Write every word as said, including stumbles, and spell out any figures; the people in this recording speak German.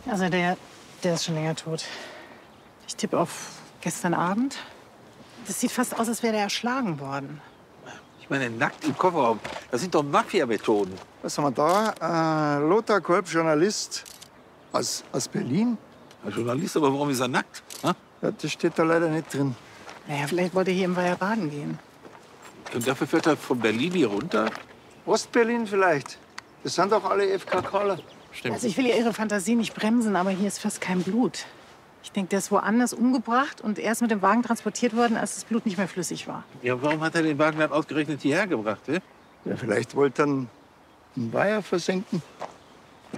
Also der, der ist schon länger tot. Ich tippe auf gestern Abend. Das sieht fast aus, als wäre der erschlagen worden. Ich meine, nackt im Kofferraum. Das sind doch Mafia-Methoden. Was haben wir da? Äh, Lothar Kolb, Journalist aus, aus Berlin. Ein Journalist, aber warum ist er nackt? Ha? Ja, das steht da leider nicht drin. Naja, vielleicht wollte er hier im Weiher baden gehen. Und dafür fährt er von Berlin hier runter? Ostberlin vielleicht. Das sind doch alle F K Kaler. Stimmt. Also ich will ja Ihre Fantasie nicht bremsen, aber hier ist fast kein Blut. Ich denke, der ist woanders umgebracht und er ist mit dem Wagen transportiert worden, als das Blut nicht mehr flüssig war. Ja, warum hat er den Wagen dann ausgerechnet hierher gebracht? Eh? Ja, vielleicht wollte er einen Weiher versenken.